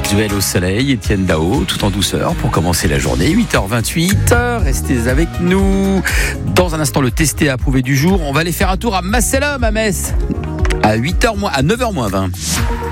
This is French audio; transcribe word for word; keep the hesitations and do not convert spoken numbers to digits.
Duel au soleil, Étienne Dao, tout en douceur pour commencer la journée. huit heures vingt-huit, restez avec nous. Dans un instant, le testé approuvé du jour. On va aller faire un tour à Macellum à Metz. À huit heures moins, à neuf heures moins vingt.